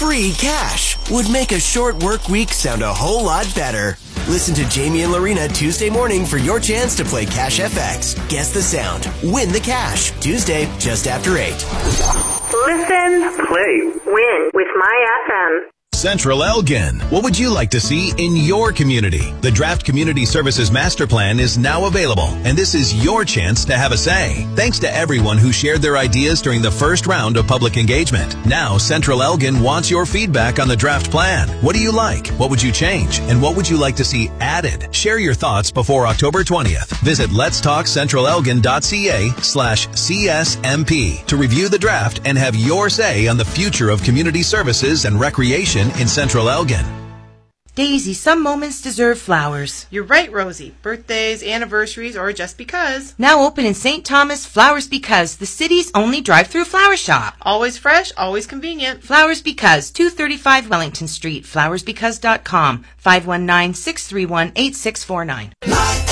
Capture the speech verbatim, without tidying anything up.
free cash would make a short work week sound a whole lot better. Listen to Jamie and Lorena Tuesday morning for your chance to play Cash F X. Guess the sound. Win the cash. Tuesday, just after eight. Listen, play, win with My F M. Central Elgin. What would you like to see in your community? The Draft Community Services Master Plan is now available, and this is your chance to have a say. Thanks to everyone who shared their ideas during the first round of public engagement. Now, Central Elgin wants your feedback on the draft plan. What do you like? What would you change? And what would you like to see added? Share your thoughts before October twentieth. Visit letstalkcentralelgin.ca slash CSMP to review the draft and have your say on the future of community services and recreation in Central Elgin. Daisy, some moments deserve flowers. You're right, Rosie. Birthdays, anniversaries, or just because. Now open in Saint Thomas, Flowers Because, the city's only drive-through flower shop. Always fresh, always convenient. Flowers Because, two thirty-five Wellington Street, flowers because dot com, five one nine, six three one, eight six four nine.